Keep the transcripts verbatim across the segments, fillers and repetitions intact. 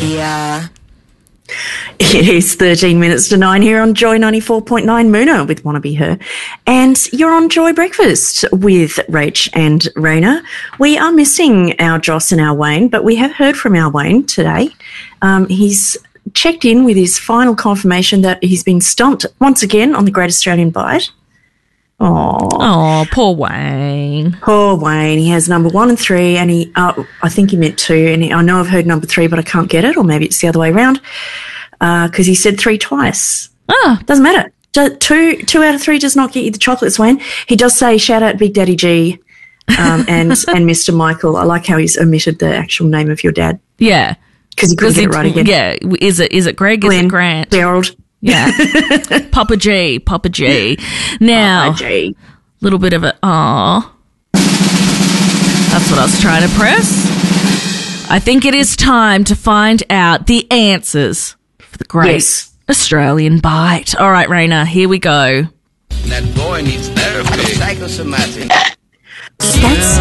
here. It is thirteen minutes to nine here on Joy ninety-four point nine Moona with Wanna Be Her. And you're on Joy Breakfast with Rach and Raina. We are missing our Joss and our Wayne, but we have heard from our Wayne today. Um, he's checked in with his final confirmation that he's been stumped once again on the Great Australian Bite. Oh, oh, poor Wayne. Poor Wayne. He has number one and three, and he, uh, I think he meant two, and he, I know I've heard number three, but I can't get it, or maybe it's the other way around, because uh, he said three twice. Oh. Doesn't matter. Two, two out of three does not get you the chocolates, Wayne. He does say, shout out Big Daddy G um, and and Mister Michael. I like how he's omitted the actual name of your dad. Yeah. Because he couldn't get it right again. Yeah. Is it, is it Greg? Glenn, is it Grant? Gerald. Yeah. Papa G. Papa G. Now, Papa G. Little bit of a, aw. That's what I was trying to press. I think it is time to find out the answers for the Great yes. Australian Bite. All right, Raina, here we go. That boy needs therapy. Psychosomatic. That's...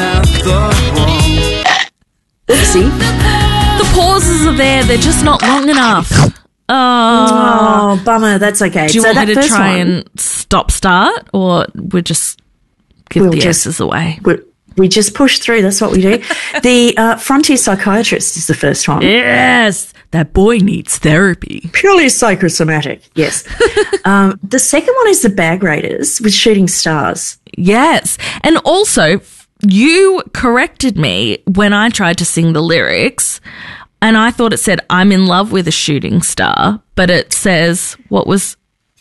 Oopsie. The pauses are there. They're just not long enough. Oh, oh bummer. That's okay. Do you so want me to try one, and stop start, or we just give we'll the just, S's away? We, we just push through. That's what we do. The uh, Frontier Psychiatrist is the first one. Yes. That boy needs therapy. Purely psychosomatic. Yes. um, the second one is the Bag Raiders with Shooting Stars. Yes. And also, you corrected me when I tried to sing the lyrics, and I thought it said, I'm in love with a shooting star, but it says, what was...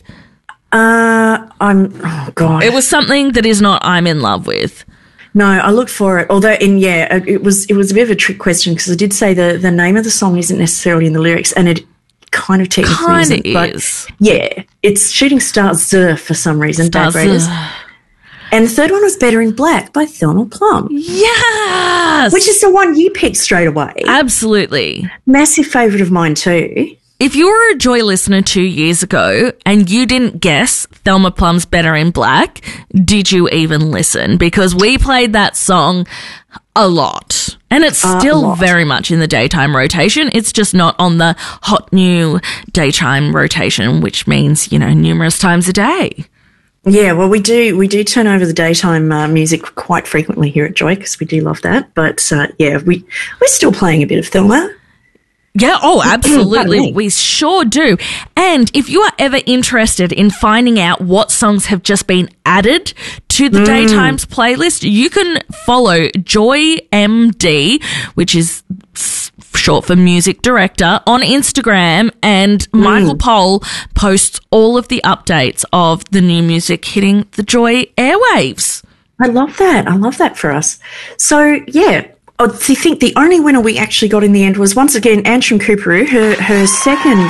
Uh, I'm... Oh, God. It was something that is not I'm in love with. No, I looked for it. Although, in yeah, it was it was a bit of a trick question because I did say the, the name of the song isn't necessarily in the lyrics, and it kind of technically kind isn't. of but is. Yeah, it's Shooting Stars uh, for some reason. Bag Raiders. And the third one was Better in Black by Thelma Plum. Yes, which is the one you picked straight away. Absolutely, massive favourite of mine too. If you were a Joy listener two years ago and you didn't guess Thelma Plum's Better in Black, did you even listen? Because we played that song a lot. And it's still uh, very much in the daytime rotation. It's just not on the hot new daytime rotation, which means, you know, numerous times a day. Yeah, well, we do we do turn over the daytime uh, music quite frequently here at Joy because we do love that. But, uh, yeah, we, we're still playing a bit of Thelma. Yeah, oh, absolutely. We sure do. And if you are ever interested in finding out what songs have just been added to the mm. Daytimes playlist, you can follow Joy M D, which is short for music director, on Instagram, and mm. Michael Pohl posts all of the updates of the new music hitting the Joy airwaves. I love that. I love that for us. So, yeah. I think the only winner we actually got in the end was, once again, Antrim Cooperoo, her her second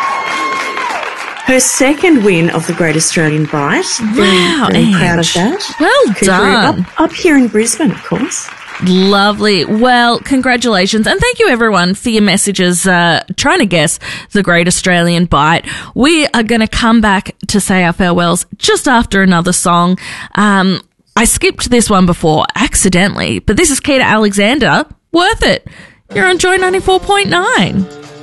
her second win of the Great Australian Bite. Very, wow, very Ange. proud of that. Well Cooperoo, done. Up, up here in Brisbane, of course. Lovely. Well, congratulations. And thank you, everyone, for your messages uh, trying to guess the Great Australian Bite. We are going to come back to say our farewells just after another song. Um I skipped this one before accidentally, but this is Keita Alexander. Worth it. You're on Joy ninety-four point nine.